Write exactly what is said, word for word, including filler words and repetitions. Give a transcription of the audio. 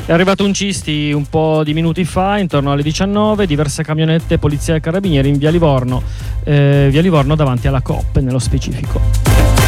È arrivato un Cisti un po' di minuti fa, intorno alle diciannove, diverse camionette, polizia e carabinieri in via Livorno, eh, via Livorno davanti alla Coop nello specifico.